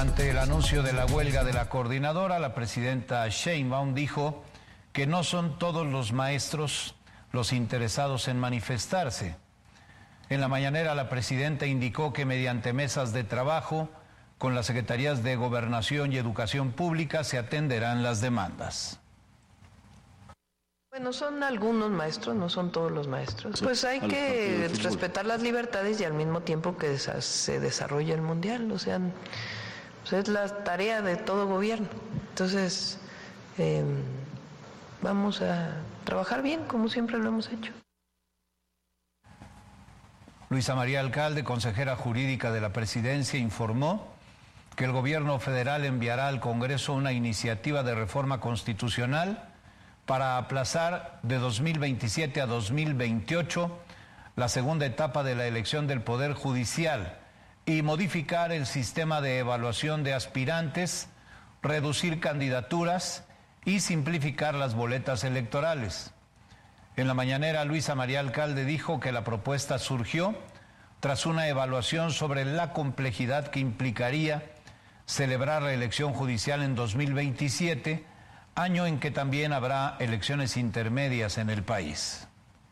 Ante el anuncio de la huelga de la coordinadora, la presidenta Sheinbaum dijo que no son todos los maestros los interesados en manifestarse. En la mañanera, la presidenta indicó que mediante mesas de trabajo con las secretarías de Gobernación y Educación Pública se atenderán las demandas. Bueno, son algunos maestros, no son todos los maestros. Pues hay que respetar las libertades y al mismo tiempo que se desarrolle el mundial. O sea, pues es la tarea de todo gobierno. Entonces, vamos a trabajar bien, como siempre lo hemos hecho. Luisa María Alcalde, consejera jurídica de la Presidencia, informó que el gobierno federal enviará al Congreso una iniciativa de reforma constitucional para aplazar de 2027 a 2028 la segunda etapa de la elección del Poder Judicial y modificar el sistema de evaluación de aspirantes, reducir candidaturas y simplificar las boletas electorales. En la mañanera, Luisa María Alcalde dijo que la propuesta surgió tras una evaluación sobre la complejidad que implicaría celebrar la elección judicial en 2027, año en que también habrá elecciones intermedias en el país.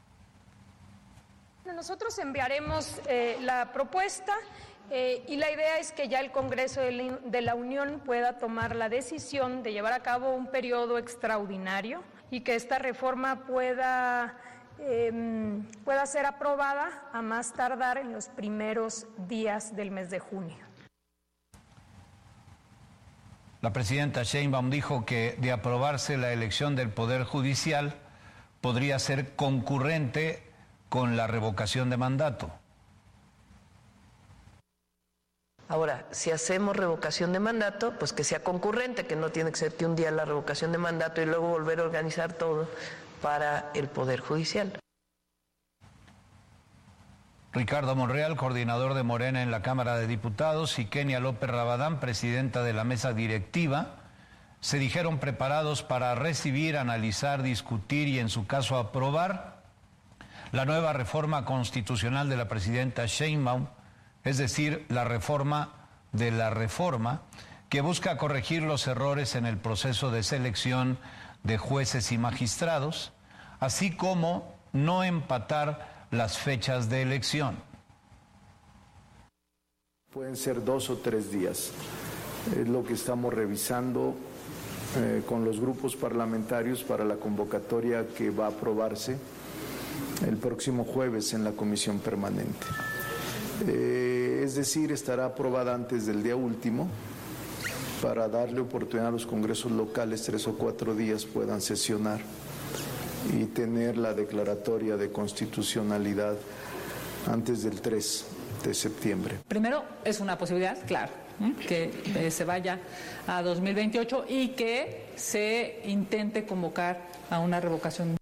Nosotros enviaremos la propuesta y la idea es que ya el Congreso de la Unión pueda tomar la decisión de llevar a cabo un periodo extraordinario y que esta reforma pueda ser aprobada a más tardar en los primeros días del mes de junio. La presidenta Sheinbaum dijo que de aprobarse la elección del Poder Judicial podría ser concurrente con la revocación de mandato. Ahora, si hacemos revocación de mandato, pues que sea concurrente, que no tiene que ser que un día la revocación de mandato y luego volver a organizar todo para el Poder Judicial. Ricardo Monreal, coordinador de Morena en la Cámara de Diputados, y Kenia López Rabadán, presidenta de la mesa directiva, se dijeron preparados para recibir, analizar, discutir y, en su caso, aprobar la nueva reforma constitucional de la presidenta Sheinbaum, es decir, la reforma de la reforma, que busca corregir los errores en el proceso de selección de jueces y magistrados, así como no empatar las fechas de elección. Pueden ser 2 o 3 días. Es lo que estamos revisando con los grupos parlamentarios para la convocatoria que va a aprobarse el próximo jueves en la comisión permanente. Es decir, estará aprobada antes del día último para darle oportunidad a los congresos locales 3 o 4 días puedan sesionar y tener la declaratoria de constitucionalidad antes del 3 de septiembre. Primero, es una posibilidad, claro, que se vaya a 2028 y que se intente convocar a una revocación.